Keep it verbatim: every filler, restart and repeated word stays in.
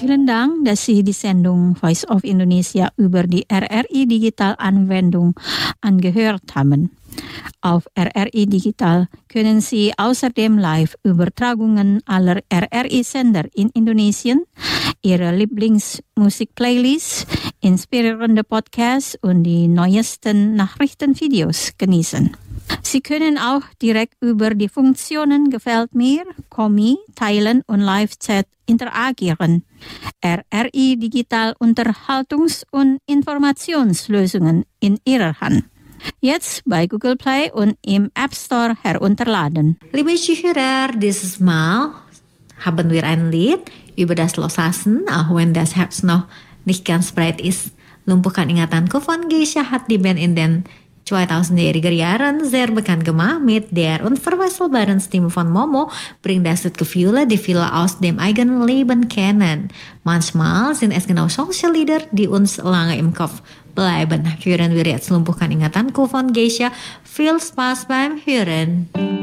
Vielen Dank, dass Sie die Sendung Voice of Indonesia über die R R I Digital Anwendung angehört haben. Auf R R I Digital können Sie außerdem Live-Übertragungen aller R R I-Sender in Indonesien, Ihre Lieblingsmusikplaylists, inspirierende Podcasts und die neuesten Nachrichtenvideos genießen. Sie können auch direkt über die Funktionen Gefällt mir, Kommi, Teilen und Live-Chat interagieren. R R I Digital Unterhaltungs- und Informationslösungen in Ihrer Hand. Jetzt bei Google Play und im App Store herunterladen. Liebe Zuhörer, dieses Mal haben wir ein Lied über das Loslassen, auch wenn das Herz noch nicht ganz breit ist. Lumpuhkan ingatanku von Geisha hat die Band in den tweeduizend-jariger jaren zeer bekend gemacht mit der unverwechselbaren Stimme von Momo bringt das Gefühle die viele aus dem eigenen Leben kennen. Manchmal sind es genau solche Lieder, die uns lange im Kopf bleiben. Hören wir jetzt Lumpuhkan ingatanku von Geisha. Viel Spaß beim Hören.